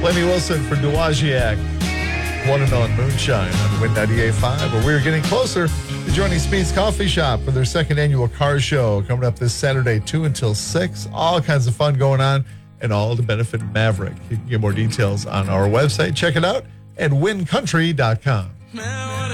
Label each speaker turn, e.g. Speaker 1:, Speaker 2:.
Speaker 1: Lenny Wilson for Dowagiac. One and on Moonshine on Win 98.5, where we're getting closer to joining Speed's Coffee Shop for their second annual car show coming up this Saturday, 2 until 6. All kinds of fun going on, and all to benefit Maverick. You can get more details on our website. Check it out at wincountry.com.